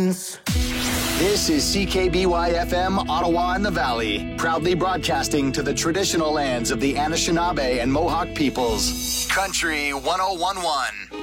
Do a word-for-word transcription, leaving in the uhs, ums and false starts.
This is C K B Y F M, Ottawa and the Valley, proudly broadcasting to the traditional lands of the Anishinaabe and Mohawk peoples. Country one oh one one.